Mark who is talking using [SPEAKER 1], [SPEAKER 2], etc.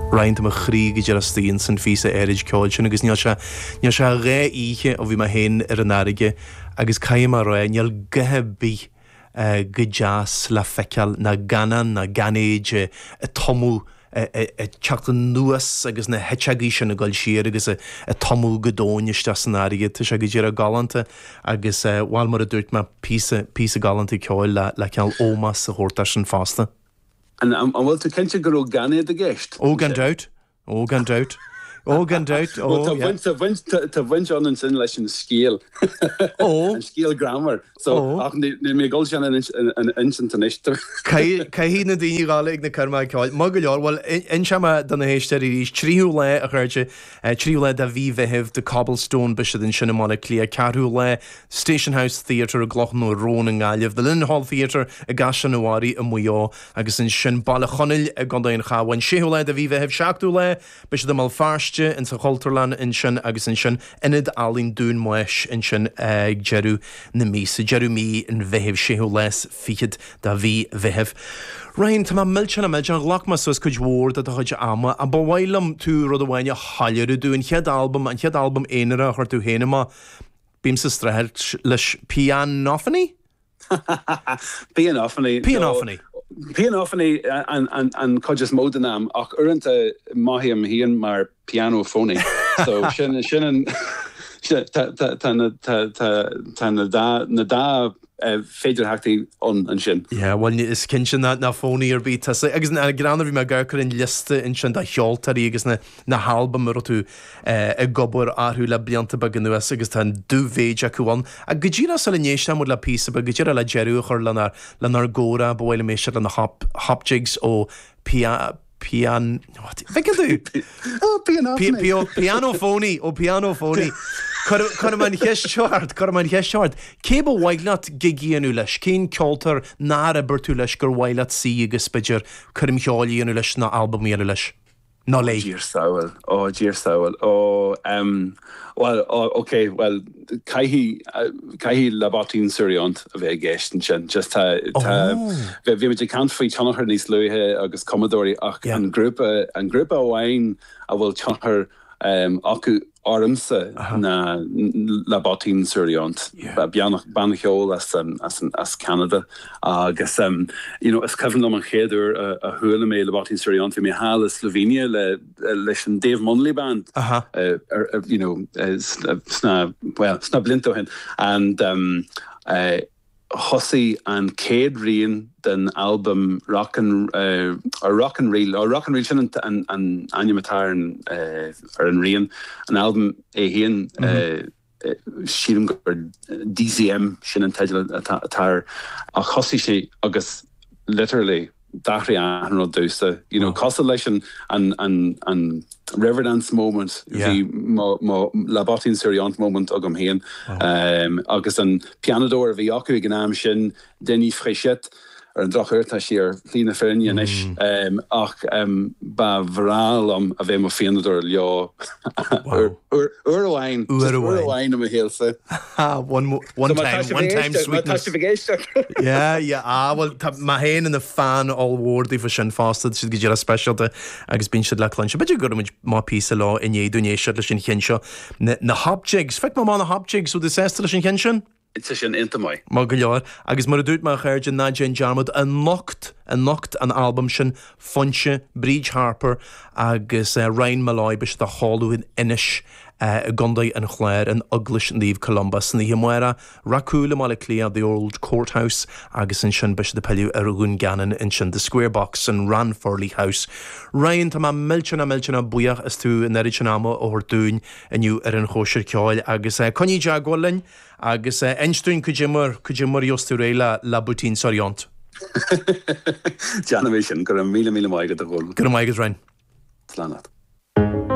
[SPEAKER 1] Rhaint am a chríg I dear stíon san físa éirid ceáil sin agus níl se ré íche ó bhí mar hen ar an airige agus caim mar rá níl gathe bí go jazz le feiceal na ganan na ganéide a tomú teachtan nuas agus na heteagaí sin na gáil siar agus a tomú go dóineiste san airige tu se go dtíar a galanta agus bháil mar a dúirt mar písa galanta ceáil le ceall ómas a chóirtar sin fásta.
[SPEAKER 2] And bhfuil tú cinnte gur ó ganad a gceist?
[SPEAKER 1] Ó gan doubt. Tá
[SPEAKER 2] bhaint an sin leis an scéal. An scéal grammar. So ach ní mé gáil sin an instant an isteir.
[SPEAKER 1] Cai na daoine gála ag na carmaid ceáil. Má go leor, bhfuil insama don na héisteir í tríú le a chuirte tríú le a bhí bheitheh de Cobblestone bise den sinna mána clia carú le Station House Theatre a glochan ó Rón an gáileh de Lynn Hall Theatre a gasan nóáí a muo agus in sin balla chonneil a gandaon chahain séú le a bhí bheitheh seachtú le bise de mal farste in sa Cholterland in sin agus in sin inid alín dún muis in sin ag jeru na mísa jeru mí in bheitheh séú les fichid da bhí bheitheh. Ryan, tá milse na méid an lachmas sos chuid mhór a chuid ama a bhhailm tú rud amhaine halliú dú an chead albumm éanara a chuir tú héanama bím sa strathir leis pianophony?
[SPEAKER 2] Pianophony. Pianophony an cogus módanam ach uanta maithim híon mar pianophony. So sin na dá féidir hachtaí an sin.
[SPEAKER 1] Yeah, well, is cin sin na fónaí ar bit agus na granna bhí me gurchar in liste in sin da cheoltarí agus na halba mar tú a gobor áthú le blianta bag nuas agus tá dúvéid acuáin a go ddíra sa le nééis mu le písa ba go ddíra le jeú chur lenar góra bhile mééisir le na hopjigs ó pianophony. Cur man cheart. Cé ba bhaiglat gigíanú leis, cén ceoltar ná a burtú leis gur bhailat sí agus beidir chuim cheáilíonú leis na albumíanú leis. Ná lei.
[SPEAKER 2] Dír saoil. Well, caihí labatín suriont a bheith gceist sin. Just bhí muid cant faoi tionachar níos luithe agus Commodore ach an grúpa amháin a bhfuil tionachar acu áramsa na labatín suriont ban cheol as Canada agus is cyfan am an chéadúr a thuúla mé labatín suriont bhí mé hall is Slovenia leis an Dave Munley band sna blinto hin and Hossie an céad rian den album Rock and Reel sin an animatar ar an rian an album hían sílim gur DCM sin an teidil atar a Hossie sé agus literally dachri an dúsa cos leis an Riverdance moment the labatín suriont moment agam héan agus an pianador bhí acu gnám sin Denis Fréchette ar an drachir tá sí ar lína féin is ach ba bhráil am a bheith mo fianador leo Uruhhain am a héalsa.
[SPEAKER 1] One time sweetness. Well, ma hen in the fan all-worthy for sin fasta sydd gyda'r specialta agus bín sydd lach lansio. Bydde gwrdd ma pís a lo in éidu néisiad leis sin chinsio. Na hopjigs, feic ma na hopjigs o ddysestra leis sin chinsio?
[SPEAKER 2] It's sin intamai.
[SPEAKER 1] Má go leor, agus mar a dúirt mar chairde na Jane Jarmuth an nocht an album sin Funche, Bridge Harper agus Ryan Malloy bis the hallú in inis Gondai and Chléir an Uglish Neve Columbus na himuera racúla má le clia the old courthouse agus in sin bis the peliú arún ganan in sin the square box and Ranfurley House. Ryan tá ma milchana buiach as tú in eritinama ó dún aniu ar an chóisir ceáil agus coní jagwalin agus einstún cujimur jostú réile la butín soriont.
[SPEAKER 2] Janavation, gur a míle maigad a ghol.
[SPEAKER 1] Gur a maigad, Ryan.
[SPEAKER 2] Slánat.